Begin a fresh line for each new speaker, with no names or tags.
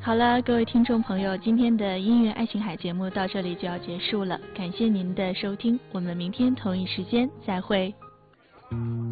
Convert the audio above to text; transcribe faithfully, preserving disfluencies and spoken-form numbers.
好了，各位听众朋友，今天的音乐爱琴海节目到这里就要结束了，感谢您的收听，我们明天同一时间再会。